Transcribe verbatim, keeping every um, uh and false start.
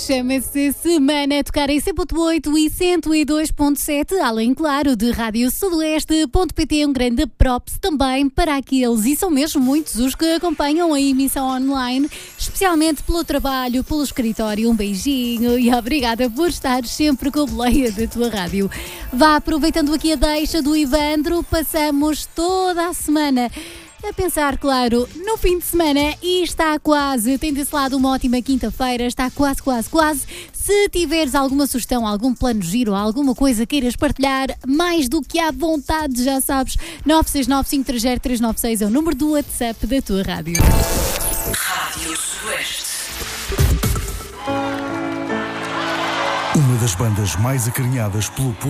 chama-se Semana a tocar em cem ponto oito e cento e dois ponto sete, além, claro, de rádio sudoeste ponto pt. Um grande props também para aqueles, e são mesmo muitos os que acompanham a emissão online, especialmente pelo trabalho, pelo escritório. Um beijinho e obrigada por estar sempre com a boleia da tua rádio. Vá aproveitando aqui a deixa do Ivandro, passamos toda a semana a pensar, claro, no fim de semana e está quase, tem desse lado uma ótima quinta-feira, está quase, quase, quase. Se tiveres alguma sugestão, algum plano giro, alguma coisa queiras partilhar, mais do que à vontade, já sabes, nove seis nove, cinco três zero, três nove seis é o número do WhatsApp da tua rádio. Rádio Sudoeste. Uma das bandas mais acarinhadas pelo público